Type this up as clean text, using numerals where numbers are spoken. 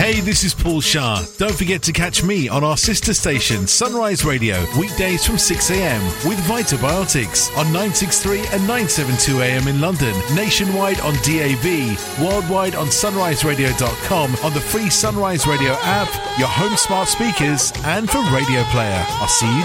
Hey, this is Paul Shah. Don't forget to catch me on our sister station, Sunrise Radio, weekdays from 6 a.m. with Vitabiotics on 963 and 972 a.m. in London, nationwide on DAB, worldwide on sunriseradio.com, on the free Sunrise Radio app, your home smart speakers, and for Radio Player. I'll see you